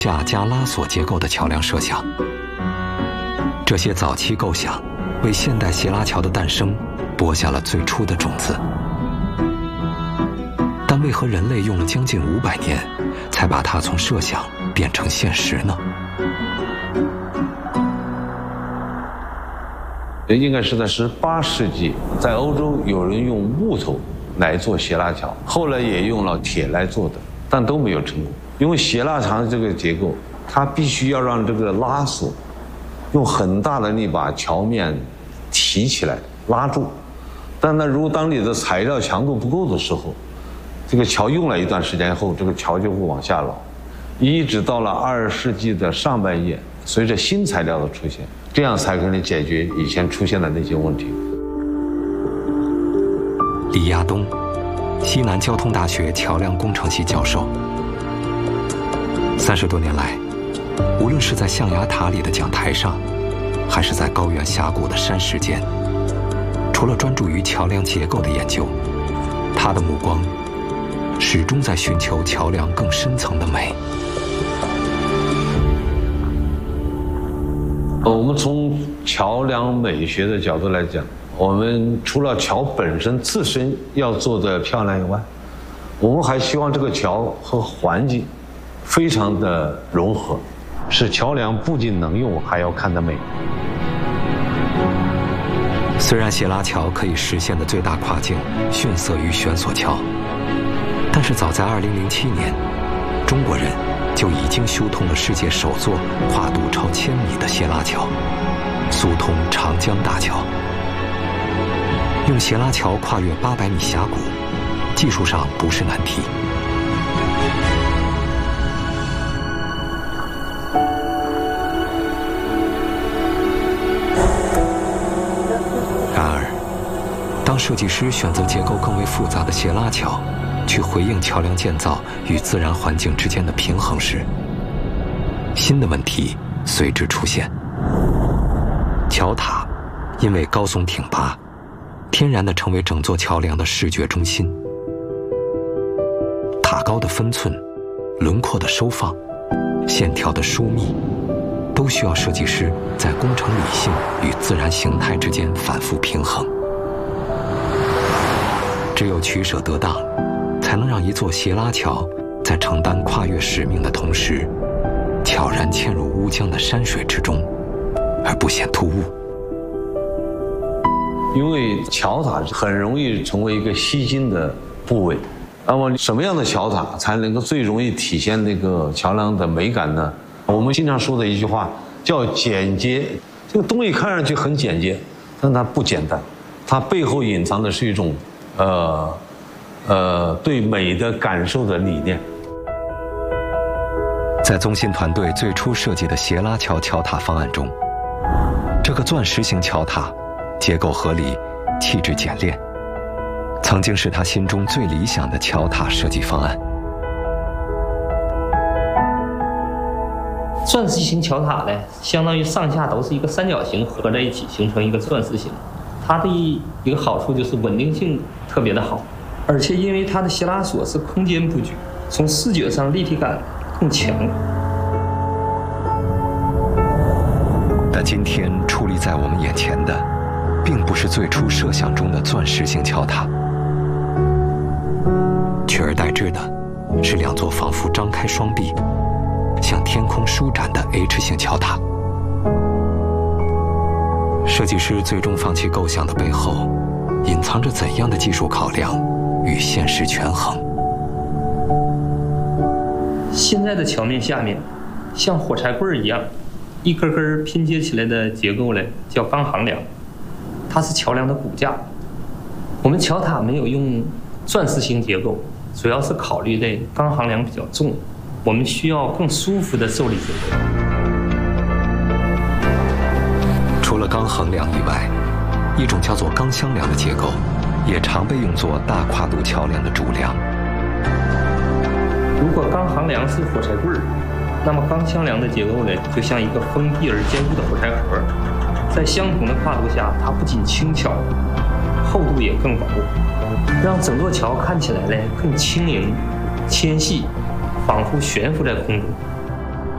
架加拉索结构的桥梁设想。这些早期构想为现代斜拉桥的诞生播下了最初的种子。但为何人类用了将近500年，才把它从设想变成现实呢？ 应该是在18世纪，在欧洲有人用木头来做斜拉桥，后来也用了铁来做的，但都没有成功。因为斜拉桥这个结构，它必须要让这个拉索用很大的力把桥面提起来拉住。但如果当你的材料强度不够的时候，这个桥用了一段时间后，这个桥就会往下落，一直到了20世纪的上半叶，随着新材料的出现，这样才可能解决以前出现的那些问题。 李亚东，西南交通大学桥梁工程系教授。30多年来，无论是在象牙塔里的讲台上，还是在高原峡谷的山石间，除了专注于桥梁结构的研究，他的目光始终在寻求桥梁更深层的美。 我们从桥梁美学的角度来讲，我们除了桥本身自身要做得漂亮以外，我们还希望这个桥和环境非常的融合，使桥梁不仅能用，还要看得美。 虽然斜拉桥可以实现的最大跨径逊色于悬索桥，但是早在2007年，中国人就已经修通了世界首座跨度超1000米的斜拉桥——苏通长江大桥。用斜拉桥跨越800米峡谷，技术上不是难题。然而，当设计师选择结构更为复杂的斜拉桥，去回应桥梁建造与自然环境之间的平衡时，新的问题随之出现。桥塔因为高耸挺拔，天然地成为整座桥梁的视觉中心。塔高的分寸、轮廓的收放、线条的疏密，都需要设计师在工程理性与自然形态之间反复平衡。只有取舍得当，才能让一座斜拉桥在承担跨越使命的同时，悄然嵌入乌江的山水之中，而不显突兀。 因为桥塔很容易成为一个吸睛的部位，那么什么样的桥塔才能够最容易体现那个桥梁的美感呢？我们经常说的一句话叫简洁。这个东西看上去很简洁，但它不简单，它背后隐藏的是一种对美的感受的理念。 在宗信团队最初设计的斜拉桥桥塔方案中，这个钻石型桥塔结构合理，气质简练，曾经是他心中最理想的桥塔设计方案。 钻石型桥塔呢，相当于上下都是一个三角形合在一起形成一个钻石形。它的一个好处就是稳定性特别的好，而且因为它的斜拉索是空间布局，从视觉上立体感更强。 但今天矗立在我们眼前的，并不是最初设想中的钻石型桥塔，取而代之的是2座仿佛张开双臂，向天空舒展的 H 型桥塔。设计师最终放弃构想的背后，隐藏着怎样的技术考量与现实权衡？ 现在的桥面下面，像火柴棍一样，一根根拼接起来的结构呢，叫钢行梁，它是桥梁的骨架。我们桥塔没有用钻石型结构，主要是考虑的钢行梁比较重，我们需要更舒服的受力结构。 除了钢横梁以外，一种叫做钢箱梁的结构，也常被用作大跨度桥梁的主梁。 如果钢行梁是火柴棍，那么钢箱梁的结构呢，就像一个封闭而坚固的火柴盒，在相同的跨度下，它不仅轻巧，厚度也更薄，让整座桥看起来呢更轻盈、纤细，仿佛悬浮在空中。